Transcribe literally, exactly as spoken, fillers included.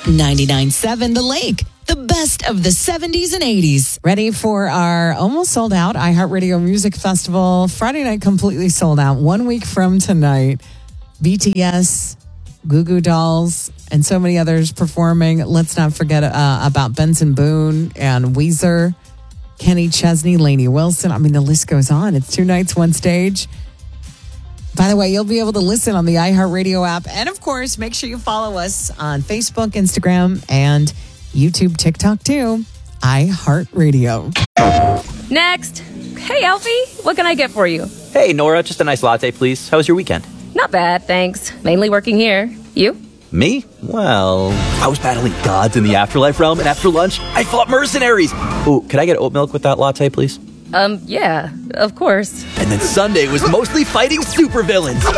ninety-nine point seven The Lake, the best of the seventies and eighties. Ready for our almost sold out iHeartRadio Music Festival. Friday night completely sold out. One week from tonight, B T S, Goo Goo Dolls, and so many others performing. Let's not forget uh, about Benson Boone and Weezer, Kenny Chesney, Lainey Wilson. I mean, the list goes on. It's two nights, one stage. By the way, you'll be able to listen on the iHeartRadio app. And of course, make sure you follow us on Facebook, Instagram, and YouTube, TikTok too. iHeartRadio. Next. Hey, Alfie, what can I get for you? Hey, Nora, just a nice latte, please. How was your weekend? Not bad, thanks. Mainly working here. You? Me? Well, I was battling gods in the afterlife realm, and after lunch, I fought mercenaries. Ooh, could I get oat milk with that latte, please? Um, yeah, of course. And then Sunday was mostly fighting supervillains.